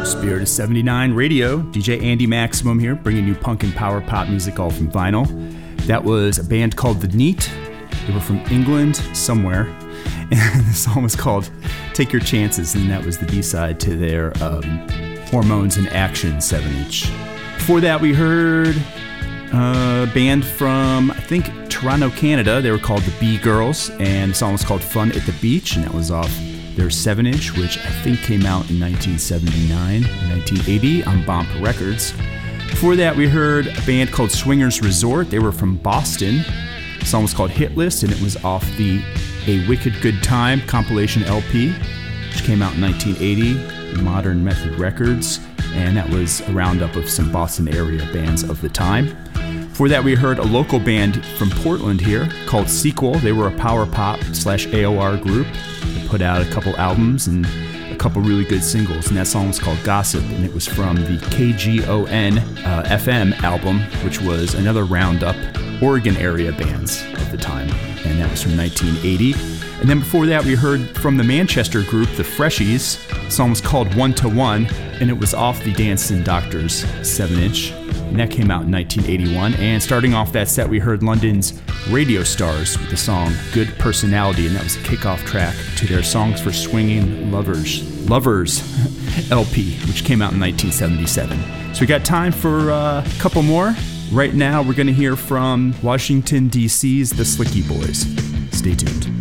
Spirit of 79 Radio, DJ Andy Maximum here, bringing you punk and power pop music all from vinyl. That was a band called The Neat. They were from England somewhere, and the song was called Take Your Chances, and that was the B-side to their Hormones in Action 7-inch. Before that, we heard a band from, I think, Toronto, Canada. They were called the B Girls, and the song was called Fun at the Beach, and that was off their 7-inch, which I think came out in 1979 and 1980 on Bomp Records. Before that, we heard a band called Swingers Resort. They were from Boston. The song was called Hit List, and it was off the A Wicked Good Time compilation LP, which came out in 1980, Modern Method Records, and that was a roundup of some Boston area bands of the time. Before that, we heard a local band from Portland here called Sequel. They were a power pop / AOR group. They put out a couple albums and a couple really good singles, and that song was called Gossip, and it was from the KGON FM album, which was another roundup Oregon area bands of the time, and that was from 1980. And then before that, we heard from the Manchester group, the Freshies. The song was called One to One, and it was off the Dancing Doctors 7-inch, and that came out in 1981. And starting off that set, we heard London's Radio Stars with the song Good Personality, and that was a kickoff track to their Songs for Swinging Lovers LP, which came out in 1977. So we got time for a couple more. Right now, we're going to hear from Washington, D.C.'s The Slicky Boys. Stay tuned.